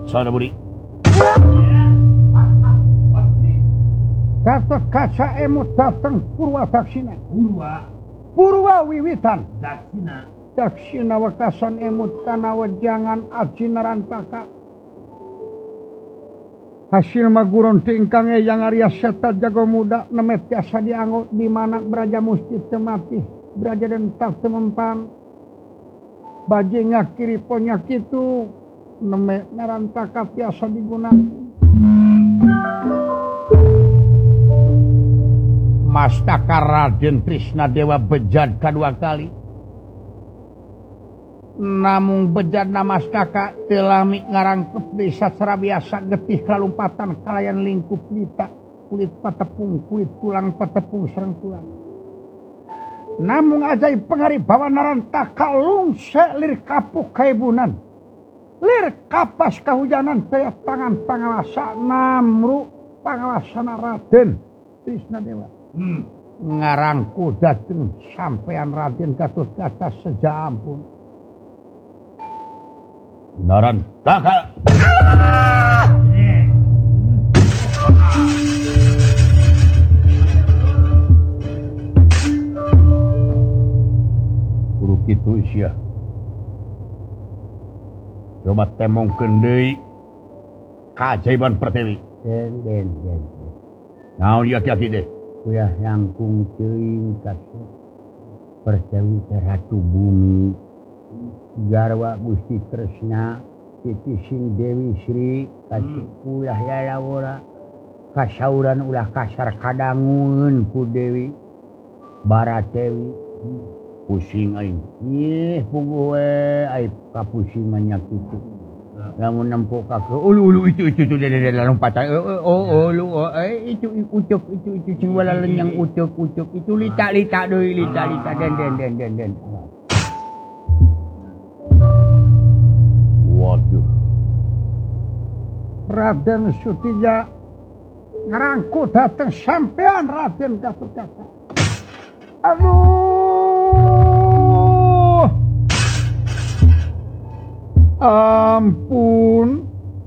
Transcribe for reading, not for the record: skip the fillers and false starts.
Sana Budi. Gatot kaca emut datang Purwa Daksina. Purwa wiwitan. Daksina wekasan emut kana wejangan aji narantaka. Hasil maguron tingkang yang Arya Seta jago muda nemet biasa dianggut di mana beraja musti temati beraja dan tak temempang baje ngakiri ponyak itu nemet narantaka biasa digunakan. Mastaka Raden Trisna Dewa bejad kedua kali. Namun bejad mastaka telami ngarangkep desa secara biasa getih kalumpatan kalayan lingkup lita kulit patepung kulit tulang patepung serang tulang. Namun ajaib pengarip bawa narantaka lungse lir kapuk kaibunan. Lir kapas kahujanan taya tangan pangawasa namru pangawasana Raden Trisna Dewa. Ngarangku dateng sampean Raden Gatotkaca seja ampun. Narantaka. Buruk itu sia. Coba temongkeun deui kaajaiban Pertiwi. Den. Naon ieu aki deh? Kuyah langkung teuing kasih Pertiwi Ratu Bumi Garwa Gusti Tresna Titising Dewi Sri kasih kuyah yalawora kasauran ulah kasar kadangun ku Dewi Baratewi Pusing aing. ih puguh we ai kapusingannya kitu lamun nempo ka ulu itu lompatan itu ucuk itu sing walalen yang ucuk itu lita deui lita den Waduh. Raden Sutija ngarangku dateng sampean Raden Gatotkaca. Aduh. Ampun.